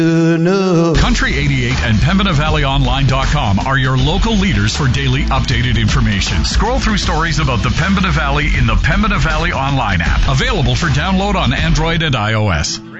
Country 88 and PembinaValleyOnline.com are your local leaders for daily updated information. Scroll through stories about the Pembina Valley in the Pembina Valley Online app, available for download on Android and iOS.